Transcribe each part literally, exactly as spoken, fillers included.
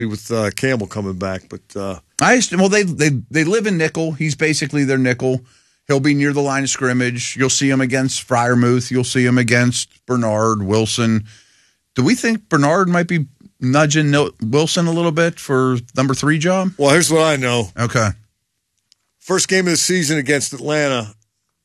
with uh, Campbell coming back. But uh, I used to, well, they they they live in nickel. He's basically their nickel. He'll be near the line of scrimmage. You'll see him against Freiermuth. You'll see him against Bernard, Wilson. Do we think Bernard might be nudging Wilson a little bit for number three job? Well, here's what I know. Okay. First game of the season against Atlanta,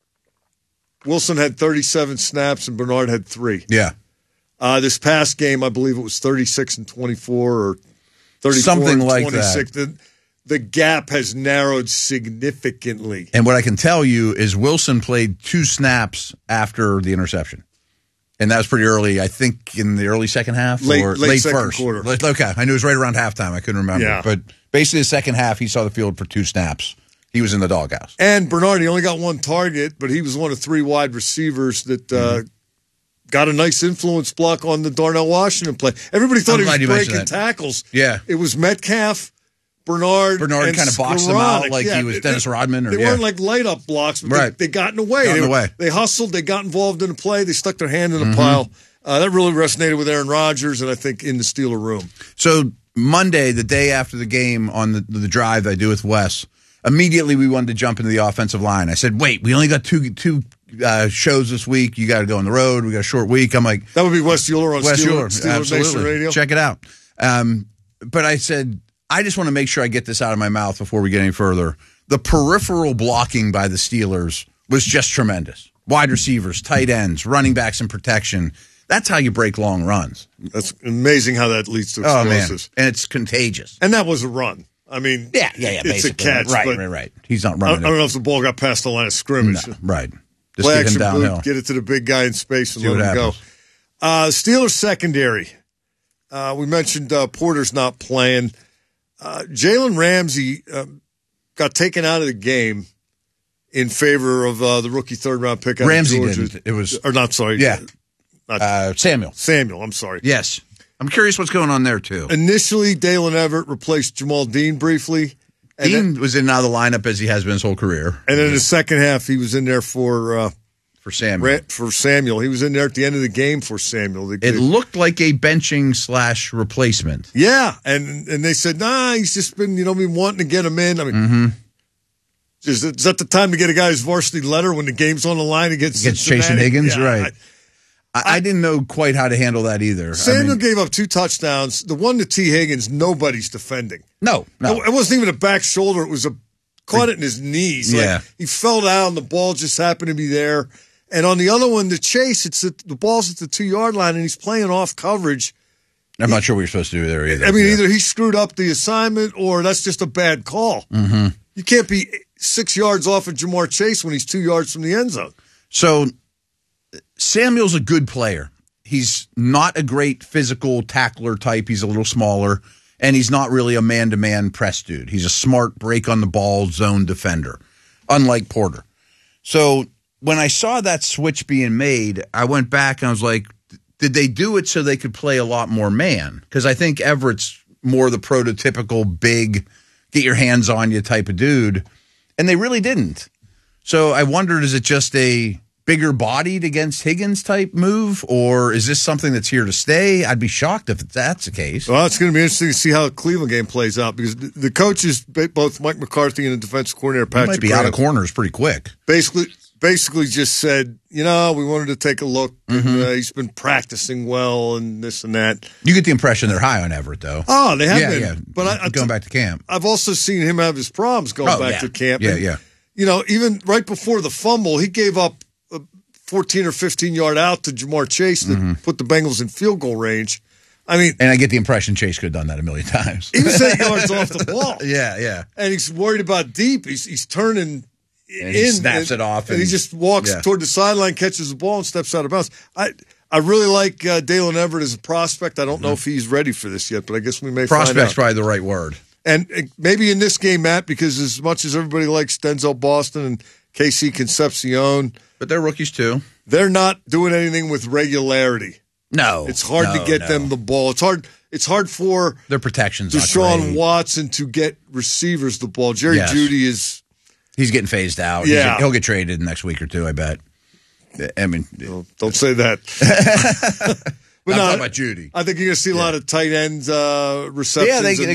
Wilson had thirty-seven snaps and Bernard had three. Yeah. Uh, this past game, I believe it was thirty-six and twenty-four or thirty-four Something and like twenty-six. that. The, the gap has narrowed significantly. And what I can tell you is Wilson played two snaps after the interception. And that was pretty early, I think, in the early second half late, or late, late second first. quarter. Okay, I knew it was right around halftime. I couldn't remember. Yeah. But basically the second half, he saw the field for two snaps. He was in the doghouse. And Bernard, he only got one target, but he was one of three wide receivers that uh, mm-hmm. got a nice influence block on the Darnell Washington play. Everybody thought I'm he was breaking that. tackles. Yeah. It was Metcalf, Bernard, Bernard and kind of boxed him out like yeah, he was Dennis they, Rodman. Or, they yeah. weren't like light-up blocks, but right. they, they got in the way. Got in they, the way. They hustled. They got involved in the play. They stuck their hand in the mm-hmm. pile. Uh, that really resonated with Aaron Rodgers, and I think in the Steeler room. So Monday, the day after the game, on the, the drive that I do with Wes, immediately we wanted to jump into the offensive line. I said, wait, we only got two two uh, shows this week. You got to go on the road. We got a short week. I'm like, that would be Wes Euler on Wes Steeler, Euler. Steeler Nation Radio. Check it out. Um, but I said, I just want to make sure I get this out of my mouth before we get any further. The peripheral blocking by the Steelers was just tremendous. Wide receivers, tight ends, running backs, and protection. That's how you break long runs. That's amazing how that leads to explosives. Oh, man. And it's contagious. And that was a run. I mean, yeah, yeah, yeah. It's basically. a catch. Right, but right, right. He's not running. I, I don't know if the ball got past the line of scrimmage. No, right. Just Play get action him downhill. boot, get it to the big guy in space and See let him happens. go. Uh, Steelers secondary. Uh, we mentioned uh, Porter's not playing. Uh, Jalen Ramsey uh, got taken out of the game in favor of uh, the rookie third round pick out Ramsey of Georgia. didn't. It was or not sorry. Yeah. Not, uh, Samuel. Samuel, I'm sorry. Yes. I'm curious what's going on there, too. Initially, Dalen Everett replaced Jamal Dean briefly. And Dean then, was in and out of the lineup as he has been his whole career. And then in the second half, he was in there for uh, for Samuel. For Samuel. He was in there at the end of the game for Samuel. It looked like a benching slash replacement. Yeah, and and they said, nah, he's just been, you know, been wanting to get him in. I mean, mm-hmm. is, is that the time to get a guy's varsity letter when the game's on the line against Against Cincinnati? Jason Higgins? Yeah, right. I, I, I didn't know quite how to handle that either. Samuel I mean, gave up two touchdowns. The one to T. Higgins, nobody's defending. No, no. It wasn't even a back shoulder. It was a caught it in his knees. Like, yeah. He fell down. The ball just happened to be there. And on the other one, the chase, it's at, the ball's at the two-yard line, and he's playing off coverage. I'm not sure what you're supposed to do there either. I mean, yeah. either he screwed up the assignment or that's just a bad call. Mm-hmm. You can't be six yards off of Jamar Chase when he's two yards from the end zone. So Samuel's a good player. He's not a great physical tackler type. He's a little smaller, and he's not really a man-to-man press dude. He's a smart break-on-the-ball zone defender, unlike Porter. So when I saw that switch being made, I went back and I was like, did they do it so they could play a lot more man? Because I think Everett's more the prototypical big, get your hands on you type of dude, and they really didn't. So I wondered, is it just a bigger bodied against Higgins type move, or is this something that's here to stay? I'd be shocked if that's the case. Well, it's going to be interesting to see how the Cleveland game plays out because the coaches, both Mike McCarthy and the defensive coordinator Patrick He might be Graham, out of corners pretty quick. Basically, basically just said, you know, we wanted to take a look. Mm-hmm. And, uh, he's been practicing well and this and that. You get the impression they're high on Everett, though. Oh, they have yeah, been. Yeah. But I, I going t- back to camp, I've also seen him have his problems going oh, back yeah. to camp. Yeah, and, yeah. You know, even right before the fumble, he gave up a fourteen or fifteen yard out to Jamar Chase that mm-hmm. put the Bengals in field goal range. I mean, and I get the impression Chase could have done that a million times. He was eight yards off the ball. Yeah, yeah. And he's worried about deep. He's he's turning and in, he snaps and, it off, and, and he just walks yeah. toward the sideline, catches the ball, and steps out of bounds. I I really like uh, Dalen Everett as a prospect. I don't know mm-hmm. if he's ready for this yet, but I guess we may Prospect's find out. probably the right word. And uh, maybe in this game, Matt, because as much as everybody likes Denzel Boston and K C Concepcion, but they're rookies too. They're not doing anything with regularity. No, it's hard no, to get no. them the ball. It's hard. It's hard for their protections. Deshaun Watson to get receivers the ball. Jerry yes. Jeudy is he's getting phased out. Yeah, he's, he'll get traded next week or two. I bet. I mean, no, don't say that. But I'm not- talking about Judy. I think you're going to see a lot of tight end uh, receptions. Yeah, they, and they